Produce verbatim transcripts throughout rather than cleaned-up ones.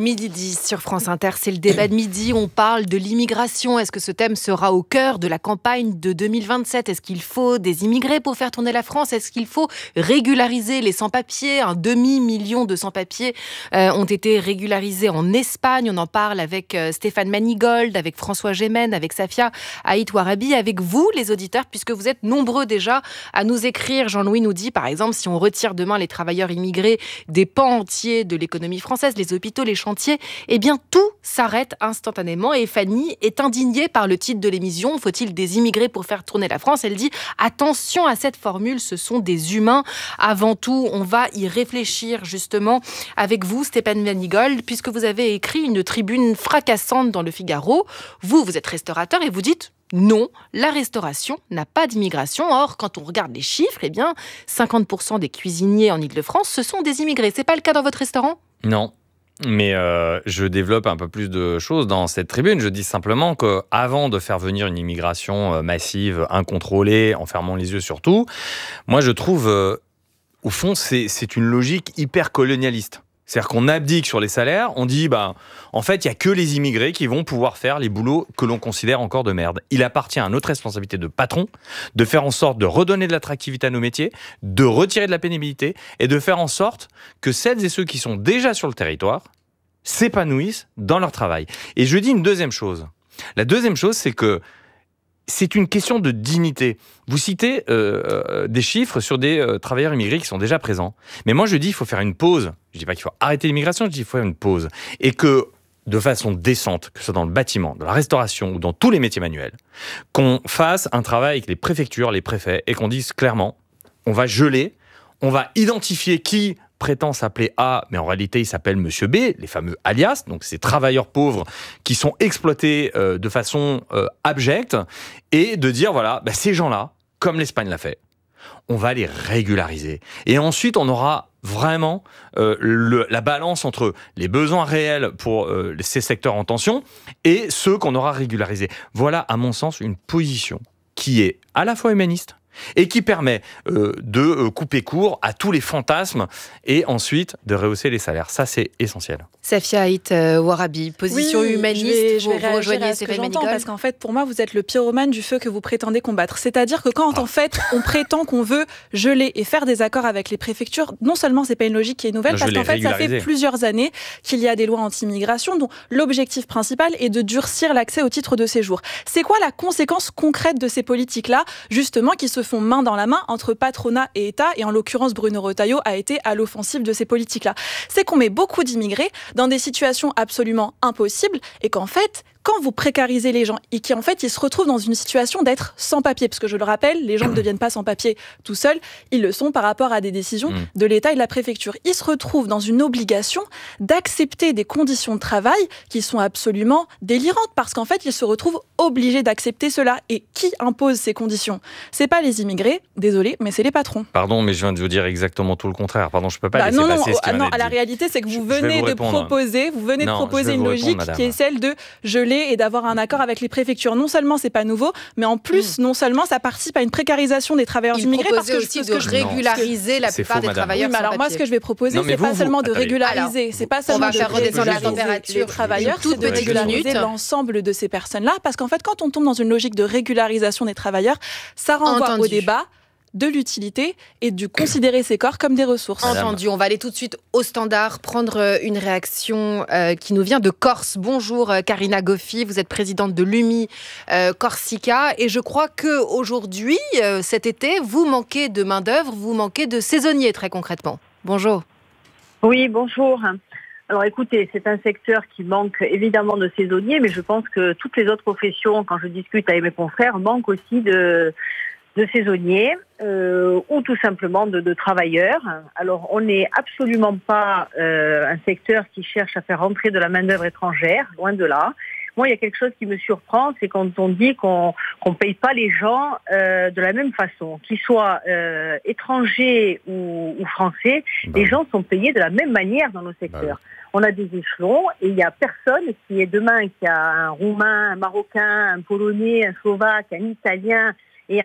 Midi dix sur France Inter, c'est le débat de midi. On parle de l'immigration. Est-ce que ce thème sera au cœur de la campagne de deux mille vingt-sept ? Est-ce qu'il faut des immigrés pour faire tourner la France ? Est-ce qu'il faut régulariser les sans-papiers ? Un demi-million de sans-papiers euh, ont été régularisés en Espagne. On en parle avec euh, Stéphane Manigold, avec François Gémen, avec Safia Haït Ouarabi, avec vous, les auditeurs, puisque vous êtes nombreux déjà à nous écrire. Jean-Louis nous dit, par exemple, si on retire demain les travailleurs immigrés des pans entiers de l'économie française, les hôpitaux, les chantiers, eh bien tout s'arrête instantanément. Et Fanny est indignée par le titre de l'émission. Faut-il des immigrés pour faire tourner la France ? Elle dit attention à cette formule, ce sont des humains avant tout. On va y réfléchir justement avec vous, Stéphane Manigold, puisque vous avez écrit une tribune fracassante dans le Figaro. Vous, vous êtes restaurateur et vous dites non, la restauration n'a pas d'immigration. Or, quand on regarde les chiffres, eh bien, cinquante pour cent des cuisiniers en Île-de-France, ce sont des immigrés. C'est pas le cas dans votre restaurant ? Non. Mais euh, je développe un peu plus de choses dans cette tribune. Je dis simplement qu'avant de faire venir une immigration massive, incontrôlée, en fermant les yeux sur tout, moi je trouve, euh, au fond, c'est, c'est une logique hyper colonialiste. C'est-à-dire qu'on abdique sur les salaires, on dit, bah, en fait, il n'y a que les immigrés qui vont pouvoir faire les boulots que l'on considère encore de merde. Il appartient à notre responsabilité de patron de faire en sorte de redonner de l'attractivité à nos métiers, de retirer de la pénibilité et de faire en sorte que celles et ceux qui sont déjà sur le territoire s'épanouissent dans leur travail. Et je dis une deuxième chose. La deuxième chose, c'est que c'est une question de dignité. Vous citez euh, euh, des chiffres sur des euh, travailleurs immigrés qui sont déjà présents. Mais moi, je dis qu'il faut faire une pause. Je ne dis pas qu'il faut arrêter l'immigration, je dis qu'il faut faire une pause. Et que, de façon décente, que ce soit dans le bâtiment, dans la restauration ou dans tous les métiers manuels, qu'on fasse un travail avec les préfectures, les préfets, et qu'on dise clairement, on va geler, on va identifier qui prétend s'appeler A, mais en réalité il s'appelle Monsieur B, les fameux alias, donc ces travailleurs pauvres qui sont exploités euh, de façon euh, abjecte, et de dire voilà, bah, ces gens-là, comme l'Espagne l'a fait, on va les régulariser. Et ensuite on aura vraiment euh, le, la balance entre les besoins réels pour euh, ces secteurs en tension et ceux qu'on aura régularisés. Voilà à mon sens une position qui est à la fois humaniste, et qui permet euh, de euh, couper court à tous les fantasmes et ensuite de rehausser les salaires. Ça, c'est essentiel. Safia Haït euh, Ouarabi, position oui, humaniste, je vais, je vais vous, vous rejoignez à ce que j'entends, parce qu'en fait, pour moi, vous êtes le pyromane du feu que vous prétendez combattre. C'est-à-dire que quand, ah. en fait, on prétend qu'on veut geler et faire des accords avec les préfectures, non seulement c'est pas une logique qui est nouvelle, parce qu'en fait, ça fait plusieurs années qu'il y a des lois anti-immigration dont l'objectif principal est de durcir l'accès au titre de séjour. C'est quoi la conséquence concrète de ces politiques-là, justement, qui se font main dans la main entre patronat et État, et en l'occurrence Bruno Retailleau a été à l'offensive de ces politiques-là. C'est qu'on met beaucoup d'immigrés dans des situations absolument impossibles, et qu'en fait, quand vous précarisez les gens et qui en fait ils se retrouvent dans une situation d'être sans papier, parce que je le rappelle, les gens ne deviennent pas sans papier tout seuls, ils le sont par rapport à des décisions mmh. de l'État et de la préfecture. Ils se retrouvent dans une obligation d'accepter des conditions de travail qui sont absolument délirantes, parce qu'en fait ils se retrouvent obligés d'accepter cela. Et qui impose ces conditions ? C'est pas les immigrés, désolé, mais c'est les patrons. Pardon, mais je viens de vous dire exactement tout le contraire. Pardon, je peux pas bah laisser non, passer non, ce qui non, à la dit. réalité, c'est que vous je, venez je de proposer, vous venez non, de proposer une logique répondre, qui est celle de geler et d'avoir un accord avec les préfectures. Non seulement c'est pas nouveau, mais en plus, mmh. non seulement ça participe à une précarisation des travailleurs Il immigrés, parce que aussi je de régulariser la plupart faux, des madame. travailleurs oui, mais alors sans moi, papier. ce que je vais proposer, non, c'est vous, pas vous, seulement de attendez. régulariser, alors, c'est pas seulement on va de faire redescendre la température les travailleurs, c'est de régulariser l'ensemble de ces personnes-là, parce qu'en fait, quand on tombe dans une logique de régularisation des travailleurs, ça renvoie Entendu. au débat de l'utilité et de considérer ces corps comme des ressources. Madame. Entendu. On va aller tout de suite au standard, prendre une réaction euh, qui nous vient de Corse. Bonjour euh, Karina Goffi, vous êtes présidente de l'U M I euh, Corsica, et je crois qu'aujourd'hui, euh, cet été, vous manquez de main-d'œuvre, vous manquez de saisonniers très concrètement. Bonjour. Oui, bonjour. Alors écoutez, c'est un secteur qui manque évidemment de saisonniers, mais je pense que toutes les autres professions, quand je discute avec mes confrères, manquent aussi de... de saisonniers euh, ou tout simplement de, de travailleurs. Alors, on n'est absolument pas euh, un secteur qui cherche à faire rentrer de la main-d'œuvre étrangère, loin de là. Moi, il y a quelque chose qui me surprend, c'est quand on dit qu'on qu'on paye pas les gens euh, de la même façon, qu'ils soient euh, étrangers ou, ou français, bah. les gens sont payés de la même manière dans nos secteurs. Bah. On a des échelons et il n'y a personne qui est demain qui a un Roumain, un Marocain, un Polonais, un Slovaque, un Italien et un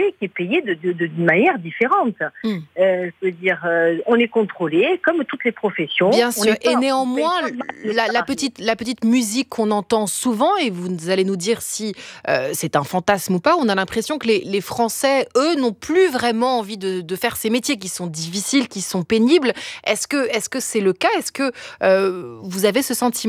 métier qui est payé de, de, de, d'une manière différente. Mmh. Euh, je veux dire, euh, on est contrôlé comme toutes les professions. Bien on sûr. pas, et néanmoins, la, la, petite, la petite musique qu'on entend souvent, et vous allez nous dire si euh, c'est un fantasme ou pas, on a l'impression que les, les Français, eux, n'ont plus vraiment envie de, de faire ces métiers qui sont difficiles, qui sont pénibles. Est-ce que, est-ce que c'est le cas ? Est-ce que euh, vous avez ce sentiment-là ?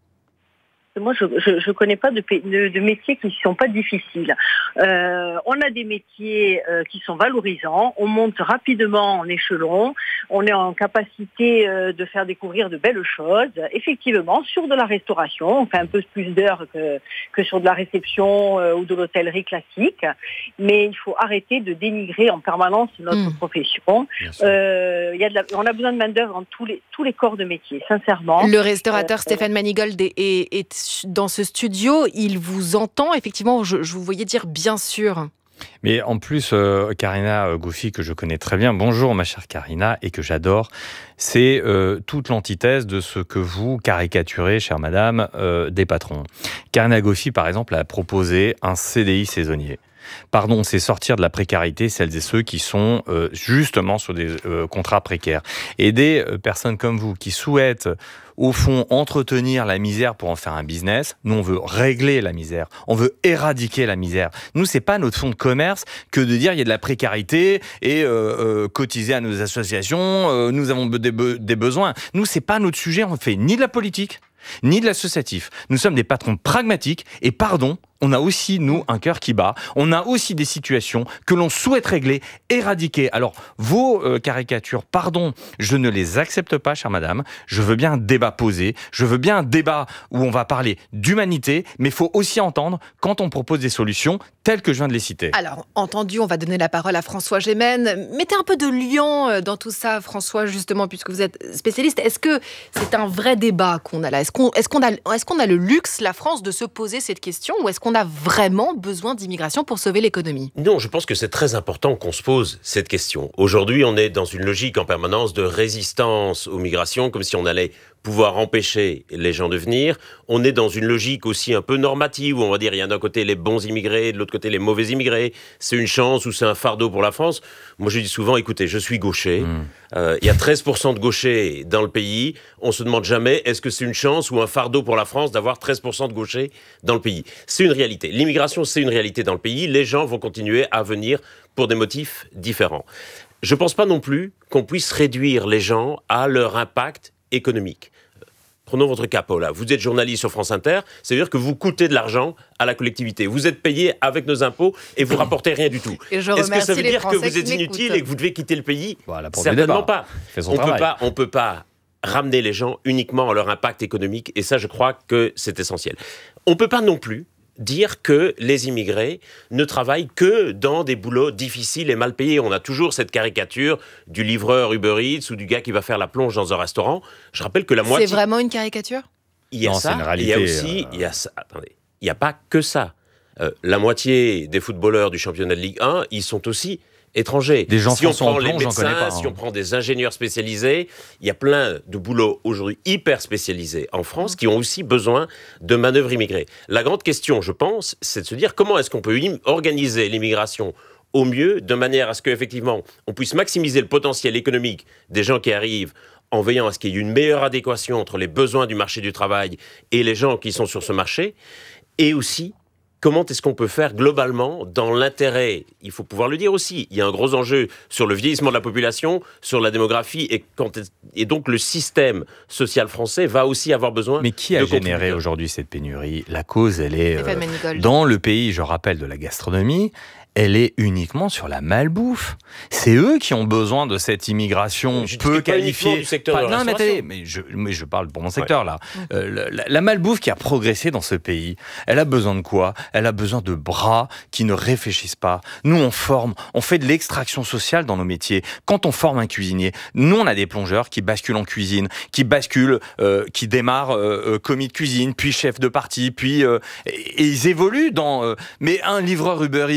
Moi, je ne connais pas de, de, de métiers qui ne sont pas difficiles. Euh, on a des métiers euh, qui sont valorisants. On monte rapidement en échelon. On est en capacité euh, de faire découvrir de belles choses. Effectivement, sur de la restauration, on fait un peu plus d'heures que, que sur de la réception euh, ou de l'hôtellerie classique. Mais il faut arrêter de dénigrer en permanence notre mmh. profession. Euh, y a de la, on a besoin de main-d'œuvre dans tous les, tous les corps de métier, sincèrement. Le restaurateur euh, Stéphane Manigold est, est, est dans ce studio, il vous entend. Effectivement, je, je vous voyais dire bien sûr. Mais en plus, euh, Karina Goufi, que je connais très bien, bonjour ma chère Karina, et que j'adore, c'est euh, toute l'antithèse de ce que vous caricaturez, chère madame, euh, des patrons. Karina Goufi, par exemple, a proposé un C D I saisonnier. Pardon, c'est sortir de la précarité celles et ceux qui sont euh, justement sur des euh, contrats précaires. Et des euh, personnes comme vous qui souhaitent, au fond, entretenir la misère pour en faire un business. Nous, on veut régler la misère. On veut éradiquer la misère. Nous, c'est pas notre fonds de commerce que de dire il y a de la précarité et euh, euh, cotiser à nos associations. Euh, nous avons des, be- des besoins. Nous, c'est pas notre sujet. On ne fait ni de la politique, ni de l'associatif. Nous sommes des patrons pragmatiques et pardon, on a aussi, nous, un cœur qui bat. On a aussi des situations que l'on souhaite régler, éradiquer. Alors, vos euh, caricatures, pardon, je ne les accepte pas, chère madame. Je veux bien un débat posé. Je veux bien un débat où on va parler d'humanité, mais il faut aussi entendre quand on propose des solutions telles que je viens de les citer. Alors, entendu, on va donner la parole à François Gémen. Mettez un peu de liant dans tout ça, François, justement, puisque vous êtes spécialiste. Est-ce que c'est un vrai débat qu'on a là ? Est-ce qu'on, est-ce qu'on a, est-ce qu'on a le luxe, la France, de se poser cette question, ou est-ce qu'on a vraiment besoin d'immigration pour sauver l'économie ? Non, je pense que c'est très important qu'on se pose cette question. Aujourd'hui, on est dans une logique en permanence de résistance aux migrations, comme si on allait pouvoir empêcher les gens de venir. On est dans une logique aussi un peu normative, où on va dire il y a d'un côté les bons immigrés, de l'autre côté les mauvais immigrés. C'est une chance ou c'est un fardeau pour la France. Moi, je dis souvent, écoutez, je suis gaucher. Mmh. Euh, il y a treize pour cent de gauchers dans le pays. On se demande jamais, est-ce que c'est une chance ou un fardeau pour la France d'avoir treize pour cent de gauchers dans le pays ? C'est une réalité. L'immigration, c'est une réalité dans le pays. Les gens vont continuer à venir pour des motifs différents. Je ne pense pas non plus qu'on puisse réduire les gens à leur impact économique. Prenons votre cas, Paula. Vous êtes journaliste sur France Inter, ça veut dire que vous coûtez de l'argent à la collectivité. Vous êtes payé avec nos impôts et vous rapportez rien du tout. Et je Est-ce que ça veut dire Français que vous êtes inutile et que vous devez quitter le pays ? Voilà, certainement pas. On peut pas. On peut pas ramener les gens uniquement à leur impact économique, et ça, je crois que c'est essentiel. On peut pas non plus dire que les immigrés ne travaillent que dans des boulots difficiles et mal payés. On a toujours cette caricature du livreur Uber Eats ou du gars qui va faire la plonge dans un restaurant. Je rappelle que la moitié... C'est vraiment une caricature ? Il y a non, ça, c'est une réalité, il y a aussi... euh... Il y a ça, attendez, il n'y a pas que ça. Euh, la moitié des footballeurs du championnat de Ligue un, ils sont aussi étrangers. Des gens si on sont prend en les plonge, j'en connais médecins, pas, hein. si on prend des ingénieurs spécialisés, il y a plein de boulots aujourd'hui hyper spécialisés en France mmh. qui ont aussi besoin de manœuvres immigrées. La grande question, je pense, c'est de se dire comment est-ce qu'on peut im- organiser l'immigration au mieux, de manière à ce qu'effectivement, on puisse maximiser le potentiel économique des gens qui arrivent en veillant à ce qu'il y ait une meilleure adéquation entre les besoins du marché du travail et les gens qui sont sur ce marché, et aussi comment est-ce qu'on peut faire globalement dans l'intérêt, il faut pouvoir le dire aussi, il y a un gros enjeu sur le vieillissement de la population, sur la démographie, et, quand, et donc le système social français va aussi avoir besoin de... Mais qui a généré aujourd'hui cette pénurie ? La cause, elle est euh, dans le pays, je rappelle, de la gastronomie. Elle est uniquement sur la malbouffe. C'est eux qui ont besoin de cette immigration je peu qualifiée. Du secteur pas, de non, mais, attendez, mais, je, mais je parle pour mon secteur ouais. là. Euh, la, la malbouffe qui a progressé dans ce pays, elle a besoin de quoi ? Elle a besoin de bras qui ne réfléchissent pas. Nous, on forme, on fait de l'extraction sociale dans nos métiers. Quand on forme un cuisinier, nous, on a des plongeurs qui basculent en cuisine, qui basculent, euh, qui démarrent euh, commis de cuisine, puis chef de partie, puis euh, et, et ils évoluent dans. Euh, mais un livreur Uber Eats, par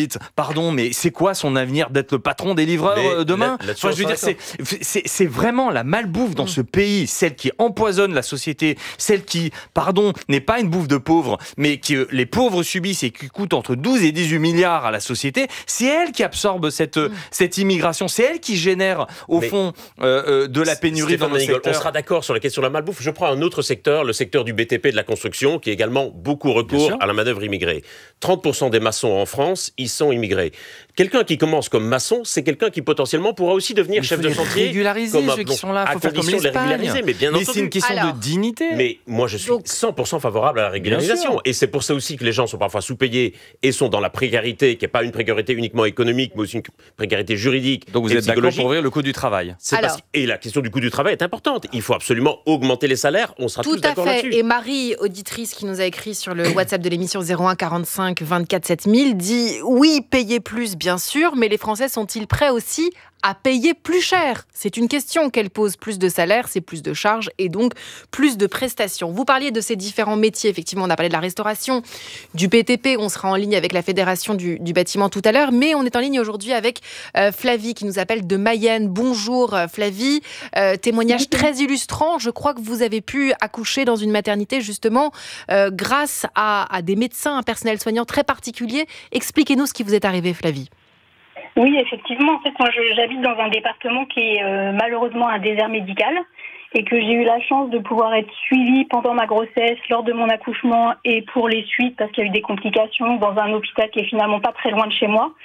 pardon, mais c'est quoi son avenir d'être le patron des livreurs mais demain? là, enfin, je veux dire, c'est, c'est, c'est vraiment la malbouffe dans mmh. ce pays, celle qui empoisonne la société, celle qui, pardon, n'est pas une bouffe de pauvres, mais que les pauvres subissent et qui coûte entre douze et dix-huit milliards à la société. C'est elle qui absorbe cette, mmh. cette immigration, c'est elle qui génère, au mais fond, euh, euh, de la pénurie Stéphane dans nos secteurs. On sera d'accord sur la question de la malbouffe. Je prends un autre secteur, le secteur du B T P, de la construction, qui a également beaucoup recours à la manœuvre immigrée. trente pour cent des maçons en France, ils sont immigrés. Quelqu'un qui commence comme maçon, c'est quelqu'un qui potentiellement pourra aussi devenir chef de chantier. Régulariser ceux qui sont là, il faut faire comme l'Espagne. Mais bien mais entendu. C'est une question Alors, de dignité. Mais moi, je suis cent pour cent favorable à la régularisation. Et c'est pour ça aussi que les gens sont parfois sous-payés et sont dans la précarité, qui n'est pas une précarité uniquement économique, mais aussi une précarité juridique. Donc vous êtes d'accord pour ouvrir le coût du travail. Alors, parce... Et la question du coût du travail est importante. Il faut absolument augmenter les salaires. On sera tout tous d'accord là-dessus. Et Marie, auditrice qui nous a écrit sur le WhatsApp de l'émission zéro un quarante-cinq vingt-quatre sept mille, dit oui, payer plus, bien sûr, mais les Français sont-ils prêts aussi à payer plus cher? C'est une question qu'elle pose. Plus de salaire, c'est plus de charges et donc plus de prestations. Vous parliez de ces différents métiers. Effectivement, on a parlé de la restauration, du B T P. On sera en ligne avec la Fédération du, du bâtiment tout à l'heure. Mais on est en ligne aujourd'hui avec euh, Flavie qui nous appelle de Mayenne. Bonjour Flavie. Euh, témoignage très illustrant. Je crois que vous avez pu accoucher dans une maternité justement euh, grâce à, à des médecins, un personnel soignant très particulier. Expliquez-nous ce qui vous est arrivé, Flavie. Oui, effectivement. En fait, moi, je, j'habite dans un département qui est euh, malheureusement un désert médical et que j'ai eu la chance de pouvoir être suivie pendant ma grossesse, lors de mon accouchement et pour les suites parce qu'il y a eu des complications dans un hôpital qui est finalement pas très loin de chez moi.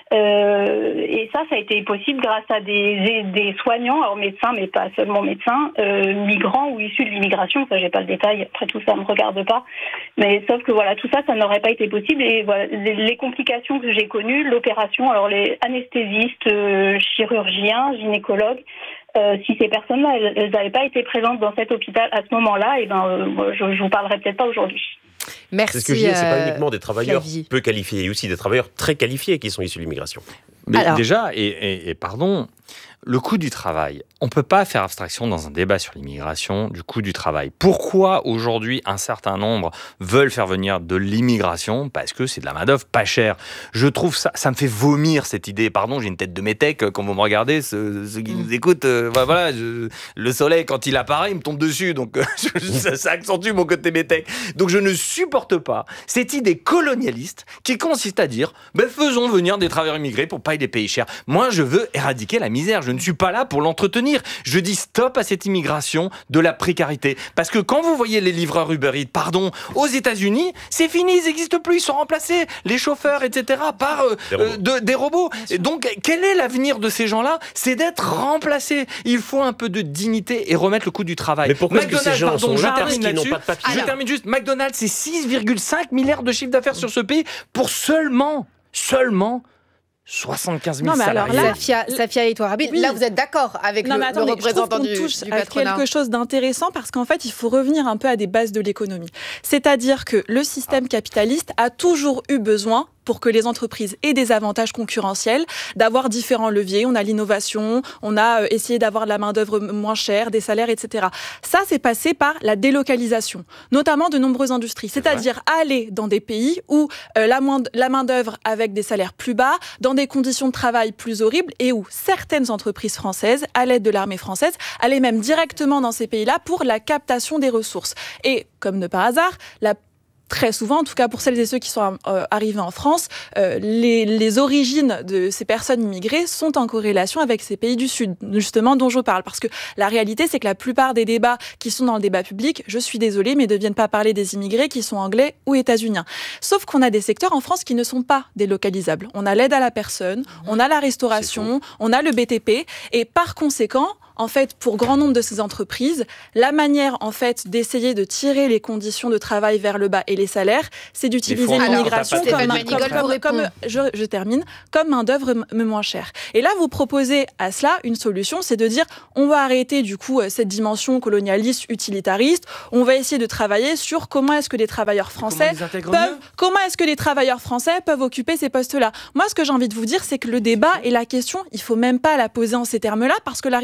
Euh, et ça, ça a été possible grâce à des, des soignants, alors médecins, mais pas seulement médecins, euh, migrants ou issus de l'immigration. Ça, j'ai pas le détail. Après tout ça, me regarde pas. Mais sauf que voilà, tout ça, ça n'aurait pas été possible. Et voilà, les complications que j'ai connues, l'opération, alors les anesthésistes, euh, chirurgiens, gynécologues. Euh, si ces personnes-là, elles n'avaient pas été présentes dans cet hôpital à ce moment-là, et ben, euh, je, je vous parlerai peut-être pas aujourd'hui. Merci. C'est ce que je dis, c'est pas uniquement des travailleurs Flavie. peu qualifiés, il y a aussi des travailleurs très qualifiés qui sont issus de l'immigration. Mais Alors. déjà, et, et, et pardon, le coût du travail, on ne peut pas faire abstraction dans un débat sur l'immigration du coût du travail. Pourquoi aujourd'hui un certain nombre veulent faire venir de l'immigration? Parce que c'est de la main-d'œuvre pas chère. Je trouve ça, ça me fait vomir cette idée. Pardon, j'ai une tête de métèque quand vous me regardez, ceux, ceux qui nous écoutent. Euh, voilà, je, le soleil quand il apparaît, il me tombe dessus, donc euh, je, ça, ça accentue mon côté métèque. Donc je ne supporte pas cette idée colonialiste qui consiste à dire, ben faisons venir des travailleurs immigrés pour pas les payer cher. Moi, je veux éradiquer la misère. Je ne suis pas là pour l'entretenir. Je dis stop à cette immigration de la précarité. Parce que quand vous voyez les livreurs Uber Eats, pardon, aux États-Unis, c'est fini, ils n'existent plus, ils sont remplacés, les chauffeurs, et cetera, par euh, des robots. Euh, de, des robots. Et donc, quel est l'avenir de ces gens-là? C'est d'être remplacés. Il faut un peu de dignité et remettre le coût du travail. Mais pourquoi est-ce que ces gens pardon, sont là parce qu'ils n'ont pas de papier? Je termine juste. McDonald's, c'est six virgule cinq milliards de chiffre d'affaires sur ce pays pour seulement, seulement soixante-quinze mille non, mais salariés. Alors là, Safia, Safia et toi, Rabin, oui. Là, vous êtes d'accord avec non, le, attendez, le représentant du, touche du à patronat. Quelque chose d'intéressant parce qu'en fait, il faut revenir un peu à des bases de l'économie. C'est-à-dire que le système capitaliste a toujours eu besoin, pour que les entreprises aient des avantages concurrentiels, d'avoir différents leviers. On a l'innovation, on a essayé d'avoir de la main-d'œuvre moins chère, des salaires, et cetera. Ça, c'est passé par la délocalisation, notamment de nombreuses industries. C'est-à-dire aller dans des pays où euh, la, moins, la main-d'œuvre avec des salaires plus bas, dans des conditions de travail plus horribles, et où certaines entreprises françaises, à l'aide de l'armée française, allaient même directement dans ces pays-là pour la captation des ressources. Et, comme de par hasard, la très souvent, en tout cas pour celles et ceux qui sont euh, arrivés en France, euh, les, les origines de ces personnes immigrées sont en corrélation avec ces pays du Sud, justement, dont je parle. Parce que la réalité, c'est que la plupart des débats qui sont dans le débat public, je suis désolée, mais ne viennent pas parler des immigrés qui sont anglais ou états-uniens. Sauf qu'on a des secteurs en France qui ne sont pas délocalisables. On a l'aide à la personne, on a la restauration, on a le B T P, et par conséquent, en fait, pour grand nombre de ces entreprises, la manière, en fait, d'essayer de tirer les conditions de travail vers le bas et les salaires, c'est d'utiliser l'immigration comme, comme, comme, comme je, je termine, comme main-d'œuvre moins chère. Et là, vous proposez à cela une solution, c'est de dire, on va arrêter, du coup, cette dimension colonialiste, utilitariste, on va essayer de travailler sur comment est-ce que les travailleurs français peuvent, comment est-ce que les travailleurs français peuvent occuper ces postes-là. Moi, ce que j'ai envie de vous dire, c'est que le débat et la question, il faut même pas la poser en ces termes-là, parce que la réalité, c'est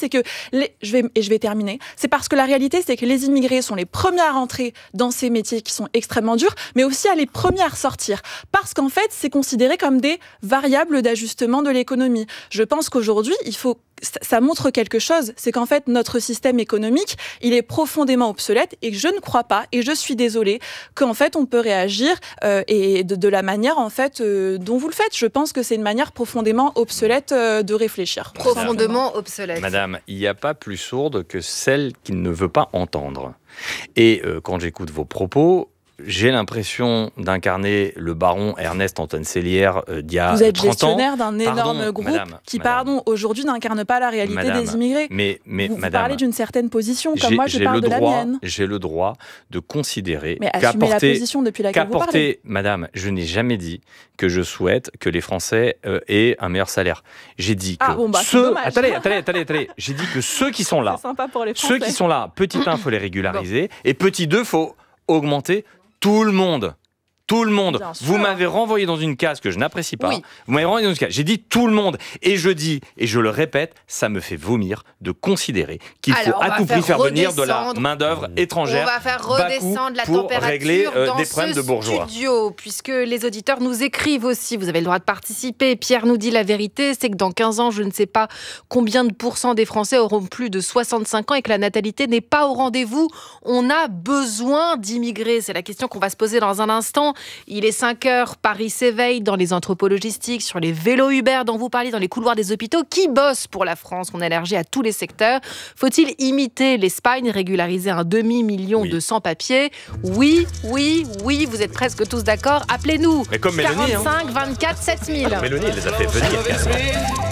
c'est que les, je vais et je vais terminer. C'est parce que la réalité, c'est que les immigrés sont les premiers à rentrer dans ces métiers qui sont extrêmement durs, mais aussi à les premiers à sortir, parce qu'en fait, c'est considéré comme des variables d'ajustement de l'économie. Je pense qu'aujourd'hui, il faut ça montre quelque chose, c'est qu'en fait, notre système économique, il est profondément obsolète et je ne crois pas, et je suis désolée, qu'en fait, on peut réagir euh, et de, de la manière, en fait, euh, dont vous le faites. Je pense que c'est une manière profondément obsolète euh, de réfléchir. Profondément obsolète. Madame, il n'y a pas plus sourde que celle qui ne veut pas entendre. Et euh, quand j'écoute vos propos, j'ai l'impression d'incarner le baron Ernest Antoine Sélière euh, d'il y a trente ans. Vous êtes gestionnaire d'un énorme pardon, groupe madame, qui, madame, pardon, aujourd'hui n'incarne pas la réalité madame, des immigrés. Mais, mais vous, madame, vous parlez d'une certaine position, comme moi je parle de droit, la mienne. J'ai le droit de considérer mais assumez la position depuis laquelle vous parlez. Madame, je n'ai jamais dit que je souhaite que les Français euh, aient un meilleur salaire. J'ai dit que ah, bon, bah, ceux... Attendez, attendez, attendez, attendez. J'ai dit que ceux qui sont là, c'est sympa pour les Français. ceux qui sont là, petit un, il faut les régulariser, bon. Et petit deux, il faut augmenter tout le monde. Tout le monde. Vous m'avez renvoyé dans une case que je n'apprécie pas. Oui. Vous m'avez renvoyé dans une case. J'ai dit tout le monde. Et je dis, et je le répète, ça me fait vomir de considérer qu'il faut Alors, à tout prix faire venir de la redescendre. main-d'œuvre étrangère. On va faire redescendre la pour température régler euh, dans des problèmes ce de bourgeois. studio, puisque les auditeurs nous écrivent aussi. Vous avez le droit de participer. Pierre nous dit la vérité, c'est que dans quinze ans, je ne sais pas combien de pourcents des Français auront plus de soixante-cinq ans et que la natalité n'est pas au rendez-vous. On a besoin d'immigrer. C'est la question qu'on va se poser dans un instant. Il est cinq heures, Paris s'éveille dans les entrepôts logistiques, sur les vélos Uber dont vous parliez, dans les couloirs des hôpitaux. Qui bosse pour la France? On a élargi à tous les secteurs. Faut-il imiter l'Espagne, régulariser un demi-million oui. de sans-papiers? Oui, oui, oui, vous êtes presque tous d'accord. Appelez-nous. Mais comme Mélanie, quarante-cinq, hein. vingt-quatre, sept mille. Mélanie, elle les a fait venir.